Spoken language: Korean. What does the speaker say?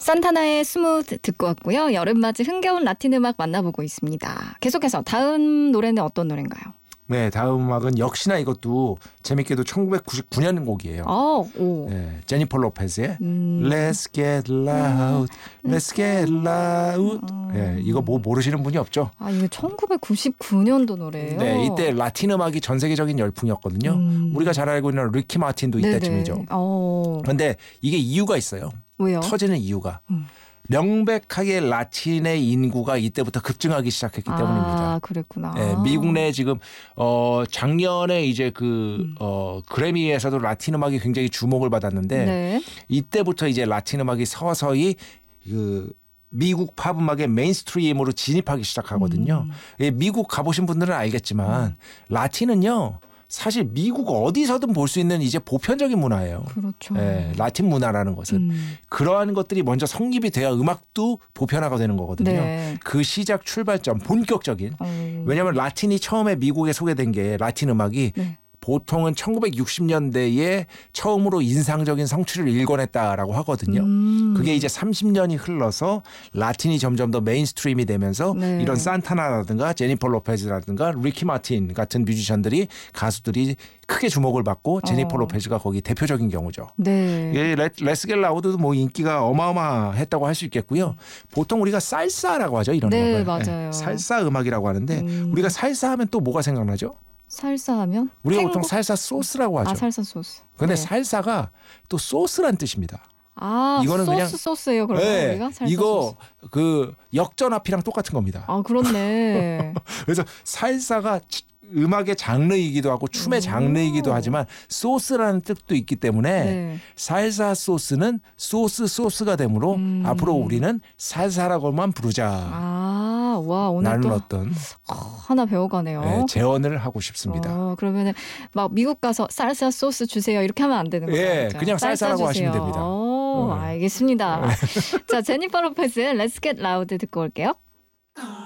산타나의 스무드 듣고 왔고요. 여름맞이 흥겨운 라틴 음악 만나보고 있습니다. 계속해서 다음 노래는 어떤 노래인가요? 네, 다음 음악은 역시나 이것도 재밌게도 1999년 곡이에요. 오. 네, 제니퍼 로페즈의 Let's Get Loud, Let's Get Loud. 네, 이거 뭐 모르시는 분이 없죠? 아, 이거 1999년도 노래예요? 네, 이때 라틴 음악이 전 세계적인 열풍이었거든요. 우리가 잘 알고 있는 리키 마틴도 이때쯤이죠. 그런데 이게 이유가 있어요. 왜요? 터지는 이유가. 명백하게 라틴의 인구가 이때부터 급증하기 시작했기 때문입니다. 아, 그랬구나. 네, 미국 내 지금 작년에 이제 그래미에서도 라틴 음악이 굉장히 주목을 받았는데 네. 이때부터 이제 라틴 음악이 서서히 미국 팝 음악의 메인스트림으로 진입하기 시작하거든요. 미국 가보신 분들은 알겠지만 라틴은요. 사실 미국 어디서든 볼 수 있는 이제 보편적인 문화예요. 그렇죠. 네, 라틴 문화라는 것은 그러한 것들이 먼저 성립이 돼야 음악도 보편화가 되는 거거든요. 네. 그 시작 출발점 본격적인 왜냐하면 라틴이 처음에 미국에 소개된 게 라틴 음악이 네. 보통은 1960년대에 처음으로 인상적인 성취를 일궈냈다라고 하거든요. 그게 이제 30년이 흘러서 라틴이 점점 더 메인스트림이 되면서 네. 이런 산타나라든가 제니퍼 로페즈라든가 리키 마틴 같은 뮤지션들이 가수들이 크게 주목을 받고 제니퍼 로페즈가 거기 대표적인 경우죠. 네. 레스 겟 라우드도 뭐 인기가 어마어마했다고 할 수 있겠고요. 보통 우리가 살사라고 하죠. 이런 네, 음악을. 맞아요. 살사 음악이라고 하는데 우리가 살사 하면 또 뭐가 생각나죠? 살사 하면? 우리가 보통 살사 소스라고 하죠. 아, 살사 소스. 근데 네. 살사가 또 소스란 뜻입니다. 아, 이거는 소스 그냥 소스예요, 그러면 네, 우리가? 살사 이거 소스. 그 역전합이랑 똑같은 겁니다. 아, 그렇네. 그래서 살사가 음악의 장르이기도 하고 춤의 장르이기도 하지만 소스라는 뜻도 있기 때문에 네. 살사 소스는 소스가 되므로 앞으로 우리는 살사라고만 부르자. 아, 와, 오늘 라는 또 어떤 하나 배워가네요. 네, 제언을 하고 싶습니다. 그러면은 막 미국 가서 살사 소스 주세요 이렇게 하면 안 되는 거죠? 예, 그렇죠? 그냥 살사라고 하시면 됩니다. 알겠습니다. 자, 제니퍼 로페즈의 Let's Get Loud 듣고 올게요.